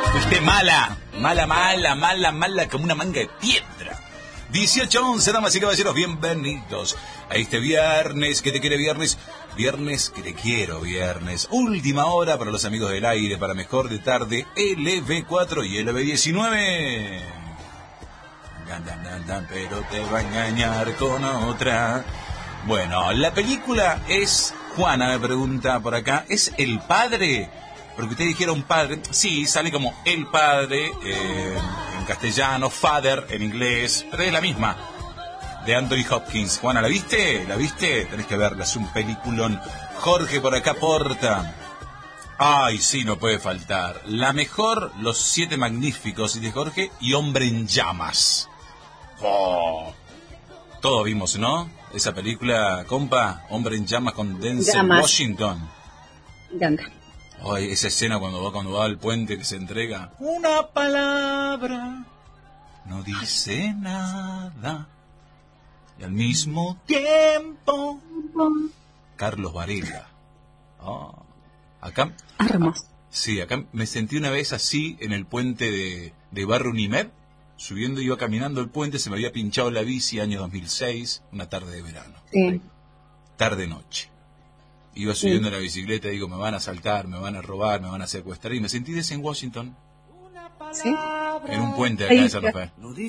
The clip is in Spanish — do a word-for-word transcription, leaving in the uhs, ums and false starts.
Usted mala, mala, mala, mala, mala, como una manga de piedra. dieciocho once, damas y caballeros, bienvenidos a este viernes que te quiere viernes. Viernes que te quiero viernes. Última hora para los amigos del aire, para mejor de tarde, L V cuatro y L V diecinueve. Pero te va a engañar con otra. Bueno, la película es... Juana me pregunta por acá, ¿es El Padre? Porque usted dijeron padre. Sí, sale como El Padre eh, en castellano, Father en inglés, pero es la misma, de Anthony Hopkins. Juana, ¿la viste? ¿La viste? Tenés que verla, es un peliculón. Jorge por acá porta. Ay, sí, no puede faltar. La mejor, Los Siete Magníficos de Jorge y Hombre en Llamas. Oh. Todos vimos, ¿no? Esa película, compa, Hombre en Llamas con Denzel Llamas. Washington. Encanta. Ay, esa escena cuando va cuando va al puente que se entrega. Una palabra no dice nada. Y al mismo tiempo, Carlos Varela. Oh. Acá. Hermoso. Sí, acá me sentí una vez así en el puente de, de Barrio Unimed. Subiendo, iba caminando el puente, se me había pinchado la bici, año dos mil seis, una tarde de verano. Sí. Tarde-noche. Iba subiendo Sí. la bicicleta y digo, me van a asaltar, me van a robar, me van a secuestrar. Y me sentí de ese en Washington. ¿Sí? En un puente acá de San Ahí, Rafael.